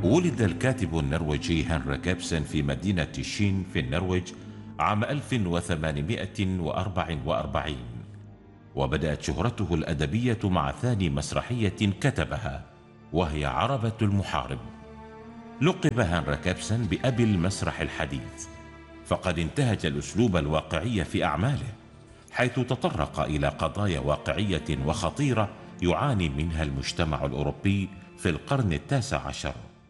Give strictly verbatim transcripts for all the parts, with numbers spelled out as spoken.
ولد الكاتب النرويجي هنريك إبسن في مدينة شين في النرويج عام ألف وثمانمائة وأربعة وأربعين، وبدأت شهرته الأدبية مع ثاني مسرحية كتبها وهي عربة المحارب. لقب هنريك إبسن بأبي المسرح الحديث، فقد انتهج الأسلوب الواقعي في أعماله، حيث تطرق إلى قضايا واقعية وخطيرة يعاني منها المجتمع الأوروبي في القرن التاسع عشر،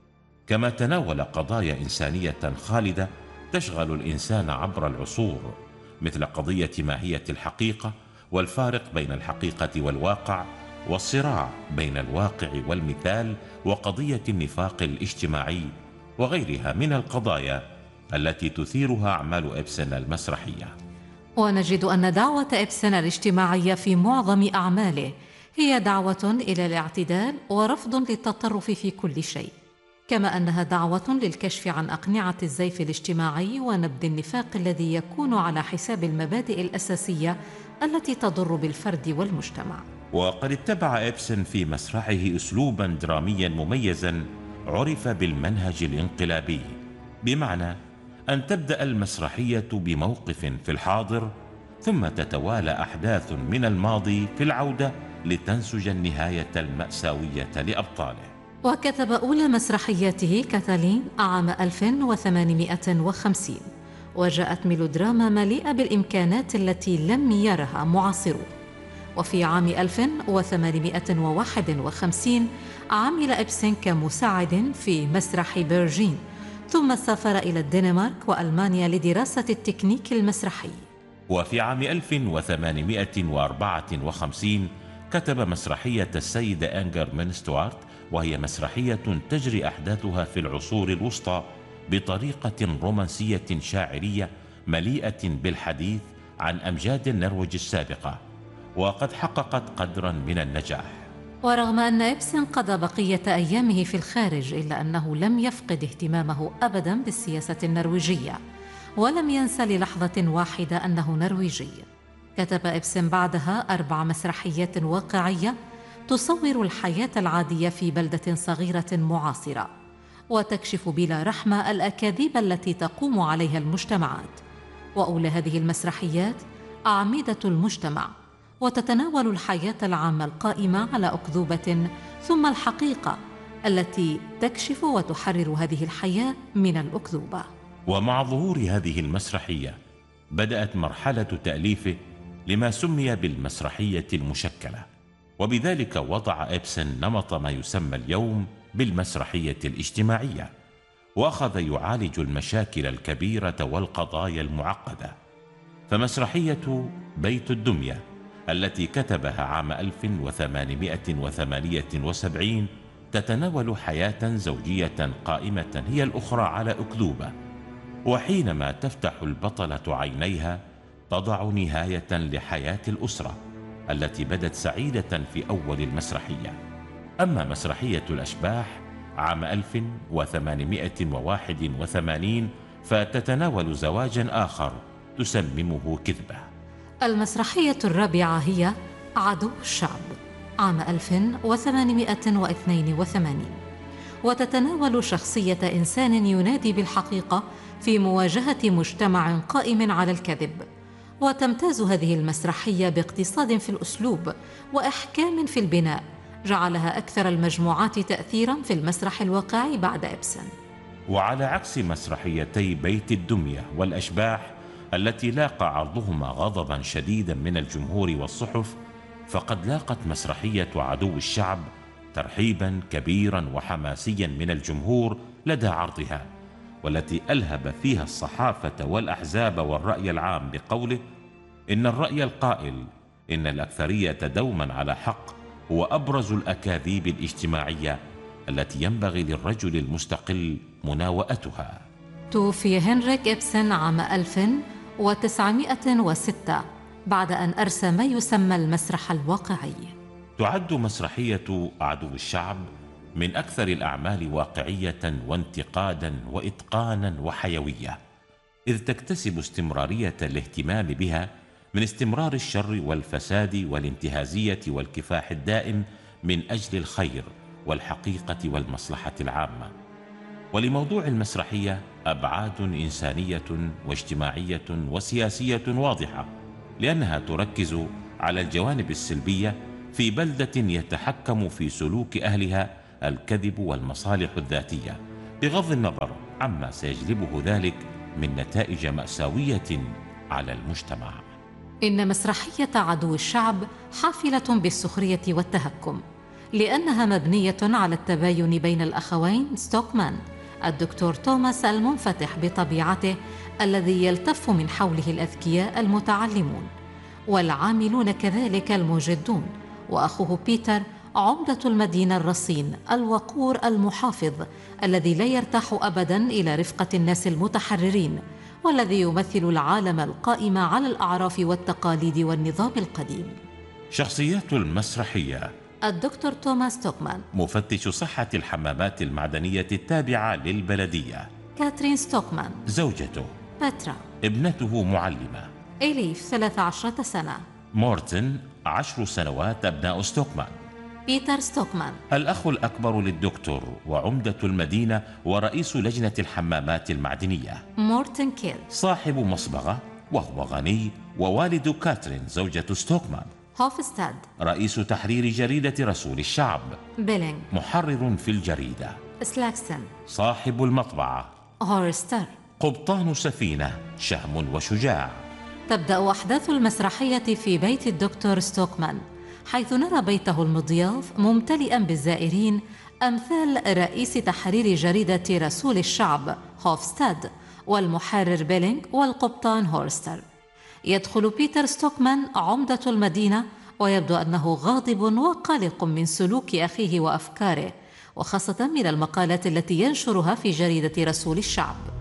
كما تناول قضايا إنسانية خالدة تشغل الإنسان عبر العصور، مثل قضية ماهية الحقيقة والفارق بين الحقيقة والواقع، والصراع بين الواقع والمثال، وقضية النفاق الاجتماعي، وغيرها من القضايا التي تثيرها أعمال إبسن المسرحية. ونجد أن دعوة إبسن الاجتماعية في معظم أعماله هي دعوة إلى الاعتدال ورفض للتطرف في كل شيء، كما أنها دعوة للكشف عن أقنعة الزيف الاجتماعي ونبذ النفاق الذي يكون على حساب المبادئ الأساسية التي تضر بالفرد والمجتمع. وقد اتبع إبسن في مسرحه أسلوبا دراميا مميزا عرف بالمنهج الانقلابي، بمعنى أن تبدأ المسرحية بموقف في الحاضر، ثم تتوالى أحداث من الماضي في العودة لتنسج النهاية المأساوية لأبطاله. وكتب أولى مسرحياته كاتالين عام ألف وثمانمائة وخمسين، وجاءت ميلودراما مليئة بالإمكانات التي لم يرها معاصروه. وفي عام ألف وثمانمائة وواحد وخمسين عمل إبسن كمساعد في مسرح بيرجين، ثم سافر إلى الدنمارك وألمانيا لدراسة التكنيك المسرحي. وفي عام ألف وثمانمائة وأربعة وخمسين كتب مسرحية السيدة أنجر من ستوارت، وهي مسرحية تجري أحداثها في العصور الوسطى بطريقة رومانسية شاعرية مليئة بالحديث عن أمجاد النرويج السابقة، وقد حققت قدرا من النجاح. ورغم أن إبسن قضى بقية أيامه في الخارج، إلا أنه لم يفقد اهتمامه أبدا بالسياسة النرويجية، ولم ينسى للحظة واحدة أنه نرويجي. كتب إبسن بعدها أربع مسرحيات واقعية تصور الحياة العادية في بلدة صغيرة معاصرة، وتكشف بلا رحمة الأكاذيب التي تقوم عليها المجتمعات. وأولى هذه المسرحيات أعمدة المجتمع، وتتناول الحياة العامة القائمة على أكذوبة، ثم الحقيقة التي تكشف وتحرر هذه الحياة من الأكذوبة. ومع ظهور هذه المسرحية بدأت مرحلة تأليفه لما سمي بالمسرحية المشكلة، وبذلك وضع إبسن نمط ما يسمى اليوم بالمسرحية الاجتماعية، وأخذ يعالج المشاكل الكبيرة والقضايا المعقدة. فمسرحية بيت الدمية التي كتبها عام ألف وثمانمائة وثمانية وسبعين تتناول حياة زوجية قائمة هي الأخرى على أكذوبة، وحينما تفتح البطلة عينيها تضع نهاية لحياة الأسرة التي بدت سعيدة في أول المسرحية. أما مسرحية الأشباح عام ألف وثمانمائة وواحد وثمانين فتتناول زواجا آخر تسممه كذبة. المسرحية الرابعة هي عدو الشعب عام ألف وثمانمائة واثنين وثمانين، وتتناول شخصية إنسان ينادي بالحقيقة في مواجهة مجتمع قائم على الكذب. وتمتاز هذه المسرحية باقتصاد في الأسلوب وإحكام في البناء جعلها أكثر المجموعات تأثيراً في المسرح الواقعي بعد إبسن. وعلى عكس مسرحيتي بيت الدمية والأشباح التي لاقى عرضهما غضباً شديداً من الجمهور والصحف، فقد لاقت مسرحية عدو الشعب ترحيباً كبيراً وحماسياً من الجمهور لدى عرضها، والتي ألهب فيها الصحافة والأحزاب والرأي العام بقوله إن الرأي القائل إن الأكثرية دوما على حق هو أبرز الأكاذيب الاجتماعية التي ينبغي للرجل المستقل مناوئتها. توفي هنريك إبسن عام ألف وتسعمائة وستة بعد أن أرسى ما يسمى المسرح الواقعي. تعد مسرحية عدو الشعب من أكثر الأعمال واقعية وانتقادا وإتقانا وحيوية، إذ تكتسب استمرارية الاهتمام بها من استمرار الشر والفساد والانتهازية والكفاح الدائم من أجل الخير والحقيقة والمصلحة العامة. ولموضوع المسرحية أبعاد إنسانية واجتماعية وسياسية واضحة، لأنها تركز على الجوانب السلبية في بلدة يتحكم في سلوك أهلها الكذب والمصالح الذاتية، بغض النظر عما سيجلبه ذلك من نتائج مأساوية على المجتمع. إن مسرحية عدو الشعب حافلة بالسخرية والتهكم، لأنها مبنية على التباين بين الأخوين ستوكمان، الدكتور توماس المنفتح بطبيعته الذي يلتف من حوله الأذكياء المتعلمون، والعاملون كذلك المجدون، وأخوه بيتر عمدة المدينة الرصين الوقور المحافظ الذي لا يرتاح أبداً إلى رفقة الناس المتحررين، والذي يمثل العالم القائم على الأعراف والتقاليد والنظام القديم. شخصيات المسرحية: الدكتور توماس ستوكمان، مفتش صحة الحمامات المعدنية التابعة للبلدية. كاترين ستوكمان، زوجته. بترا، ابنته معلمة. إليف ثلاث عشرة سنة. مورتن عشر سنوات أبناء ستوكمان. بيتر ستوكمان، الأخ الأكبر للدكتور وعمدة المدينة ورئيس لجنة الحمامات المعدنية. مورتن كيل، صاحب مصبغة وهو غني ووالد كاترين زوجة ستوكمان. هوفستاد، رئيس تحرير جريدة رسول الشعب. بيلينغ، محرر في الجريدة. سلاكسن، صاحب المطبعة. هورستر، قبطان سفينة شهم وشجاع. تبدأ أحداث المسرحية في بيت الدكتور ستوكمان، حيث نرى بيته المضياف ممتلئا بالزائرين أمثال رئيس تحرير جريدة رسول الشعب هوفستاد والمحرر بيلينغ والقبطان هورستر. يدخل بيتر ستوكمان عمدة المدينة ويبدو أنه غاضب وقلق من سلوك أخيه وأفكاره، وخاصة من المقالات التي ينشرها في جريدة رسول الشعب.